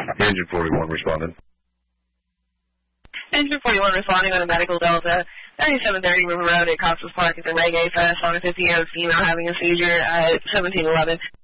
Engine 41 responded. Engine 41 responding on a medical Delta, 3730 River Road at Costas Park at the Reggae Fest on a 50-year-old female having a seizure at 1711.